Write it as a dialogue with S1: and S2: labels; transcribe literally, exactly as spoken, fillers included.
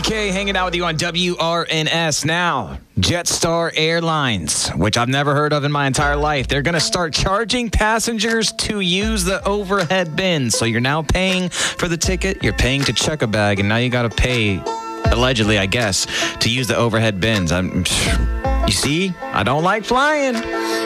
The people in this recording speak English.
S1: K hanging out with you on W R N S now. Jetstar Airlines, which I've never heard of in my entire life. They're going to start charging passengers to use the overhead bins. So you're now paying for the ticket, you're paying to check a bag, and now you got to pay, allegedly, I guess, to use the overhead bins. I'm, you see, I don't like flying.